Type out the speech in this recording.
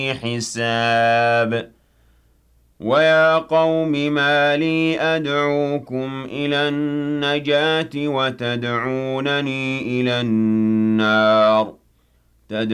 حساب ويا قوم ما لي أدعوكم إلى النجاة وتدعونني إلى النار